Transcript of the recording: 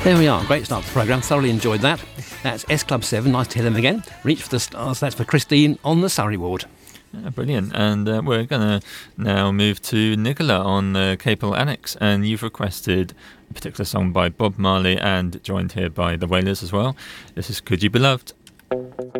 There we are. Great start to the programme. Thoroughly enjoyed that. That's S Club 7. Nice to hear them again. Reach for the Stars. That's for Christine on the Surrey ward. Yeah, brilliant. And we're going to now move to Nicola on Capel Annex. And you've requested a particular song by Bob Marley and joined here by the Wailers as well. This is Could You Be Loved?